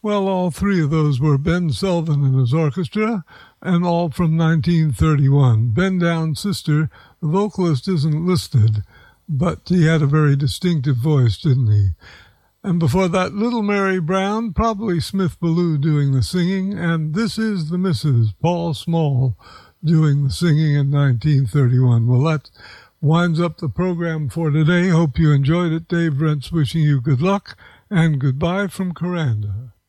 Well, all three of those were Ben Selvin and his orchestra, and all from 1931. Ben Downs' sister, the vocalist isn't listed, but he had a very distinctive voice, didn't he? And before that, Little Mary Brown, probably Smith Ballou doing the singing, and This Is the Mrs., Paul Small doing the singing in 1931. Well, that winds up the program for today. Hope you enjoyed it. Dave Brent's wishing you good luck, and goodbye from Coranda.